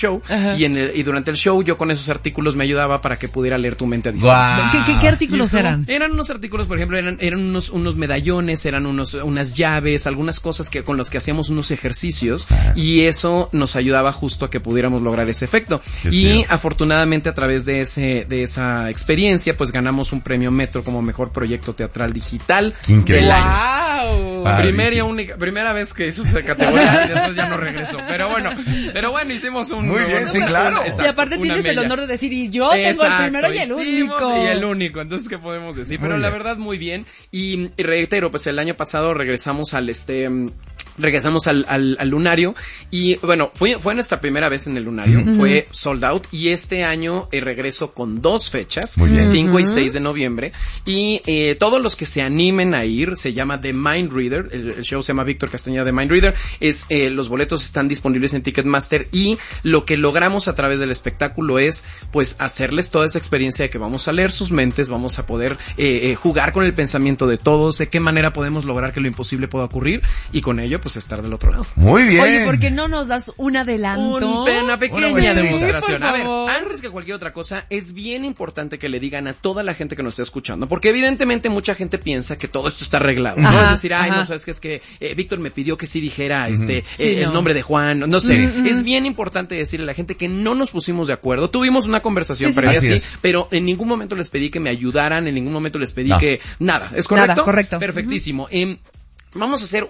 show y durante el show yo con esos artículos me ayudaba para que pudiera leer tu mente a distancia. Wow. ¿Qué artículos eran? Eran unos artículos, por ejemplo, eran unos medallones, eran unas llaves, algunas cosas con las que hacíamos unos ejercicios y eso nos ayudaba justo a que pudiéramos lograr ese efecto. Y afortunadamente a través de esa experiencia pues ganamos un premio Metro como mejor proyecto teatral digital del año. Primera vez que hizo esa categoría y después ya no regresó. Pero bueno, hicimos un... Muy bien, sí, claro. Y aparte tienes el honor de decir, y yo tengo el primero y el único. Y el único, entonces, ¿qué podemos decir? Pero la verdad, muy bien. Y reitero, pues el año pasado regresamos al Lunario. Y bueno, fue nuestra primera vez en el Lunario. Fue sold out. Y este año regreso con 2 fechas, 5 y 6 de noviembre. Y todos los que se animen a ir, se llama The Mind Reader. El show se llama Víctor Castañeda The Mind Reader. Los boletos están disponibles en Ticketmaster y lo que logramos a través del espectáculo es pues hacerles toda esa experiencia de que vamos a leer sus mentes, vamos a poder jugar con el pensamiento de todos, de qué manera podemos lograr que lo imposible pueda ocurrir y con ello pues estar del otro lado. Muy bien. Oye, ¿por qué no nos das un adelanto? Una pequeña demostración. Sí, a ver, antes que cualquier otra cosa, es bien importante que le digan a toda la gente que nos está escuchando, porque evidentemente mucha gente piensa que todo esto está arreglado. No es decir, no, sabes que es que Víctor me pidió que sí dijera el nombre de Juan, no sé. Es bien importante decirle a la gente que no nos pusimos de acuerdo. Tuvimos una conversación previa, pero en ningún momento les pedí que me ayudaran, en ningún momento les pedí que nada. ¿Es correcto? Nada, correcto. Perfectísimo. Vamos a hacer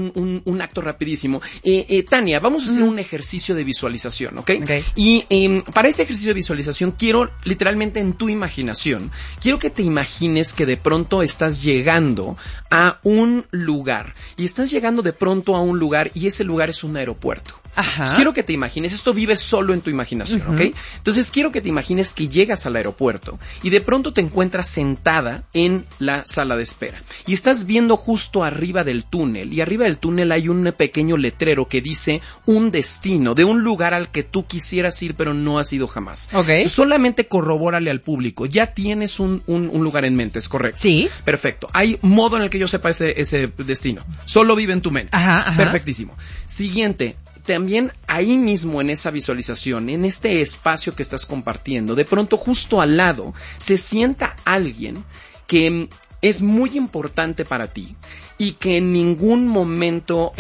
un acto rapidísimo. Tania, vamos a hacer un ejercicio de visualización, ¿ok? Y para este ejercicio de visualización quiero, literalmente en tu imaginación, quiero que te imagines que de pronto estás llegando a un lugar. Y estás llegando de pronto a un lugar y ese lugar es un aeropuerto. Entonces, quiero que te imagines, esto vive solo en tu imaginación, ¿ok? Entonces quiero que te imagines que llegas al aeropuerto y de pronto te encuentras sentada en la sala de espera. Y estás viendo justo arriba del túnel, y arriba del túnel hay un pequeño letrero que dice un destino de un lugar al que tú quisieras ir pero no has ido jamás. Tú solamente corrobórale al público, ya tienes un lugar en mente, ¿es correcto? Sí. Perfecto. Hay modo en el que yo sepa ese destino. Solo vive en tu mente. Perfectísimo. Siguiente. También ahí mismo en esa visualización, en este espacio que estás compartiendo, de pronto justo al lado se sienta alguien que es muy importante para ti y que en ningún momento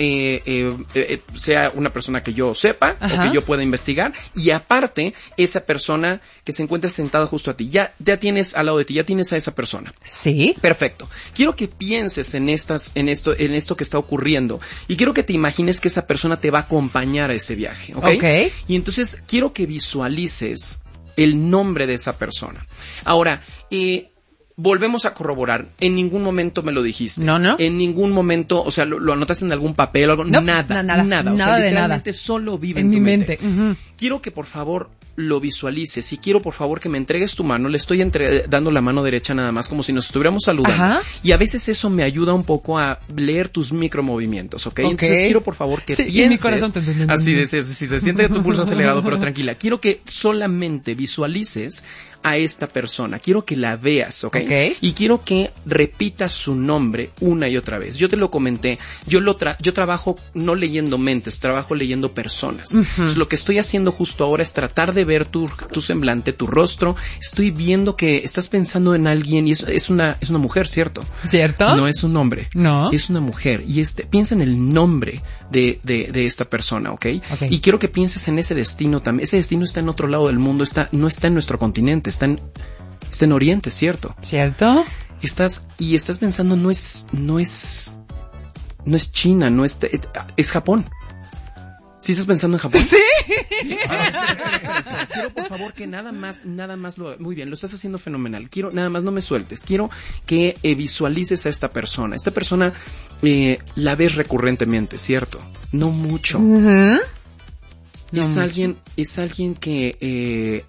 sea una persona que yo sepa o que yo pueda investigar, y aparte esa persona que se encuentra sentada justo a ti, ya tienes al lado de ti, ya tienes a esa persona. Sí. Perfecto. Quiero que pienses en esto que está ocurriendo y quiero que te imagines que esa persona te va a acompañar a ese viaje, ¿ok? Y entonces quiero que visualices el nombre de esa persona. Ahora, volvemos a corroborar. En ningún momento me lo dijiste. No. En ningún momento, o sea, lo anotaste en algún papel o algo. No, nada. Nada O sea, de literalmente nada. solo vive en tu mi mente. Quiero que por favor lo visualices y quiero por favor que me entregues tu mano. Le estoy dando la mano derecha nada más, como si nos estuviéramos saludando. Y a veces eso me ayuda un poco a leer tus micromovimientos, ¿ok? Entonces quiero por favor que pienses. Mi corazón así se siente tu pulso acelerado, pero tranquila. Quiero que solamente visualices a esta persona. Quiero que la veas, ¿ok? Y quiero que repitas su nombre una y otra vez. Yo te lo comenté. Yo trabajo no leyendo mentes, trabajo leyendo personas. Entonces, lo que estoy haciendo justo ahora es tratar de ver tu semblante, tu rostro. Estoy viendo que estás pensando en alguien y es una mujer, ¿cierto? ¿Cierto? No es un hombre. No. Es una mujer. Y piensa en el nombre de esta persona, ¿ok? Y quiero que pienses en ese destino también. Ese destino está en otro lado del mundo, no está en nuestro continente, está en Oriente, ¿cierto? ¿Cierto? Estás pensando, no es China, es Japón. ¿Sí estás pensando en Japón? Sí. Espera. Quiero por favor que nada más muy bien, lo estás haciendo fenomenal. Quiero, nada más no me sueltes. Quiero que visualices a esta persona. Esta persona la ves recurrentemente, ¿cierto? No mucho. Es alguien que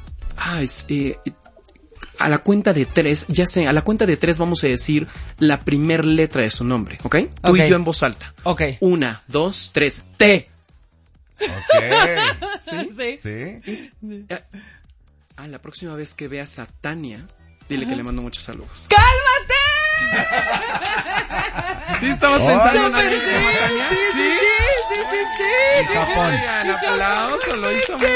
a la cuenta de 3, a la cuenta de 3 vamos a decir la primer letra de su nombre, ¿ok? Tú y yo en voz alta. 1, 2, 3, T. Sí. La próxima vez que veas a Tania, dile que le mando muchos saludos. ¡Cálmate! ¿Sí estabas pensando en alguien que se llama Tania? Sí. Japón. Oigan, aplauso, lo hizo muy